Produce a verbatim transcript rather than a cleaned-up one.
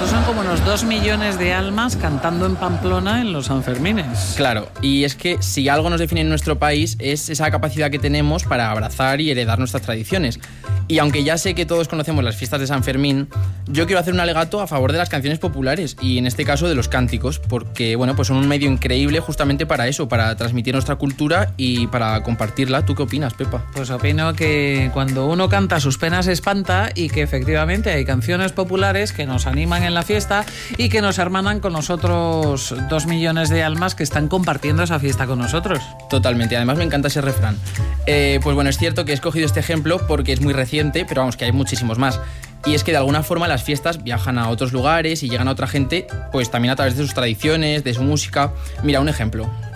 estos son como unos dos millones de almas cantando en Pamplona en los Sanfermines. Claro, y es que si algo nos define en nuestro país es esa capacidad que tenemos para abrazar y heredar nuestras tradiciones. Y aunque ya sé que todos conocemos las fiestas de San Fermín, yo quiero hacer un alegato a favor de las canciones populares y en este caso de los cánticos, porque bueno, pues son un medio increíble justamente para eso, para transmitir nuestra cultura y para compartirla. ¿Tú qué opinas, Pepa? Pues opino que cuando uno canta sus penas espanta y que efectivamente hay canciones populares que nos animan en la fiesta y que nos hermanan con los otros dos millones de almas que están compartiendo esa fiesta con nosotros. Totalmente, además me encanta ese refrán. Eh, pues bueno, es cierto que he escogido este ejemplo porque es muy reciente, pero vamos, que hay muchísimos más. Y es que de alguna forma las fiestas viajan a otros lugares y llegan a otra gente, pues también a través de sus tradiciones, de su música. Mira, un ejemplo.